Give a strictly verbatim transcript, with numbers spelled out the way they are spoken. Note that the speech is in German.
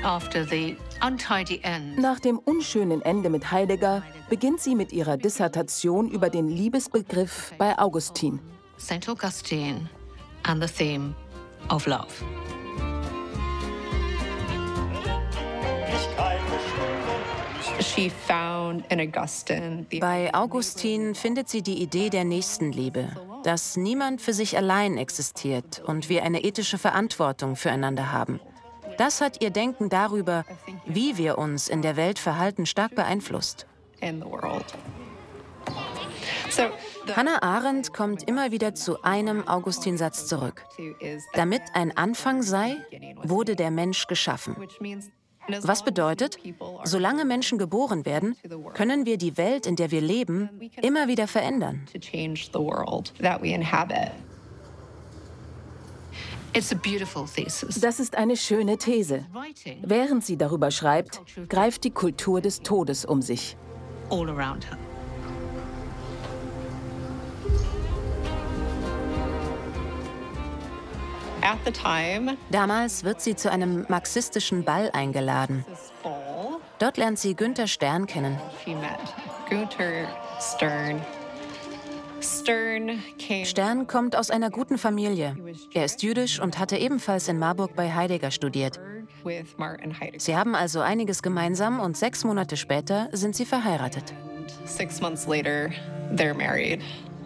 Nach dem unschönen Ende mit Heidegger beginnt sie mit ihrer Dissertation über den Liebesbegriff bei Augustin. Saint Augustine and the theme of love. She found in Augustine the Bei Augustin findet sie die Idee der Nächstenliebe, dass niemand für sich allein existiert und wir eine ethische Verantwortung füreinander haben. Das hat ihr Denken darüber, wie wir uns in der Welt verhalten, stark beeinflusst. in the world. So the Hannah Arendt kommt immer wieder zu einem Augustinsatz zurück. Damit ein Anfang sei, wurde der Mensch geschaffen. Was bedeutet, solange Menschen geboren werden, können wir die Welt, in der wir leben, immer wieder verändern. to change the world that we inhabit. It's a beautiful thesis. Das ist eine schöne These. Während sie darüber schreibt, greift die Kultur des Todes um sich. All around her. At the time, Damals wird sie zu einem marxistischen Ball eingeladen. this fall, Dort lernt sie Günther Stern kennen. she met Gunther Stern. Stern came Stern kommt aus einer guten Familie. Er ist jüdisch und hatte ebenfalls in Marburg bei Heidegger studiert. with Martin Heidegger. Sie haben also einiges gemeinsam und sechs Monate später sind sie verheiratet. And six months later, they're married.